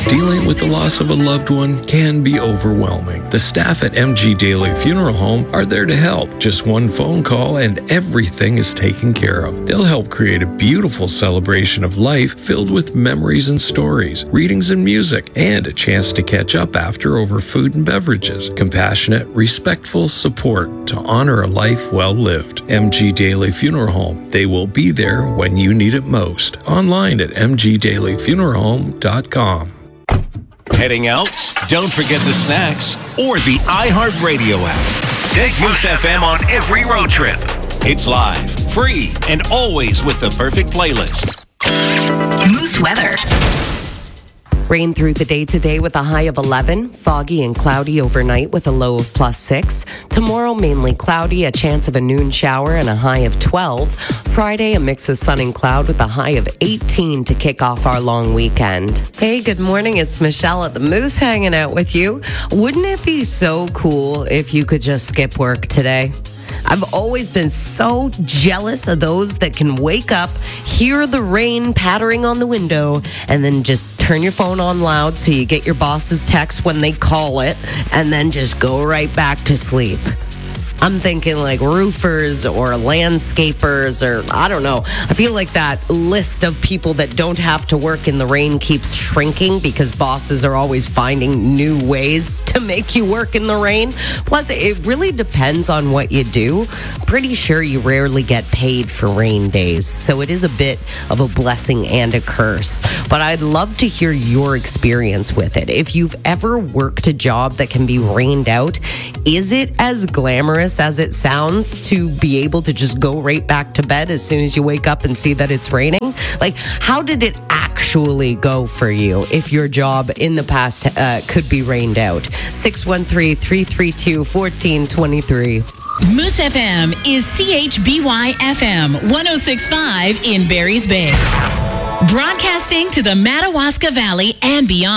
Dealing with the loss of a loved one can be overwhelming. The staff at MG Daily Funeral Home are there to help. Just one phone call and everything is taken care of. They'll help create a beautiful celebration of life filled with memories and stories, readings and music, and a chance to catch up after over food and beverages. Compassionate, respectful support to honor a life well lived. MG Daily Funeral Home. They will be there when you need it most. Online at mgdailyfuneralhome.com. Heading out? Don't forget the snacks or the iHeartRadio app. Take Moose FM on every road trip. It's live, free, and always with the perfect playlist. Moose weather. Rain through the day today with a high of 11. Foggy and cloudy overnight with a low of +6. Tomorrow, mainly cloudy, a chance of a noon shower and a high of 12. Friday, a mix of sun and cloud with a high of 18 to kick off our long weekend. Hey, good morning. It's Michelle at the Moose hanging out with you. Wouldn't it be so cool if you could just skip work today? I've always been so jealous of those that can wake up, hear the rain pattering on the window, and then just turn your phone on loud so you get your boss's text when they call it, and then just go right back to sleep. I'm thinking like roofers or landscapers or I don't know. I feel like that list of people that don't have to work in the rain keeps shrinking because bosses are always finding new ways to make you work in the rain. Plus, it really depends on what you do. Pretty sure you rarely get paid for rain days. So it is a bit of a blessing and a curse. But I'd love to hear your experience with it. If you've ever worked a job that can be rained out, is it as glamorous as it sounds to be able to just go right back to bed as soon as you wake up and see that it's raining? Like, how did it actually go for you if your job in the past could be rained out? 613-332-1423. Moose FM is CHBY FM 106.5 in Barry's Bay. Broadcasting to the Madawaska Valley and beyond.